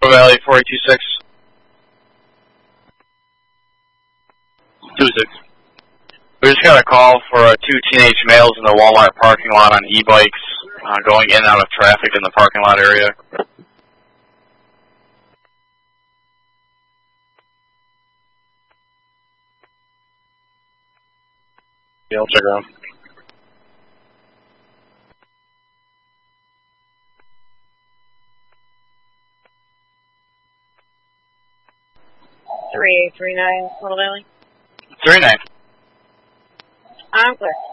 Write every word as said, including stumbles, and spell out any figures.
Valley four eight two six. two six. We just got a call for uh, two teenage males in the Walmart parking lot on e-bikes uh, going in and out of traffic in the parking lot area. Yeah, I'll check around. three eight three nine, Little Valley. three nine. I'm clear.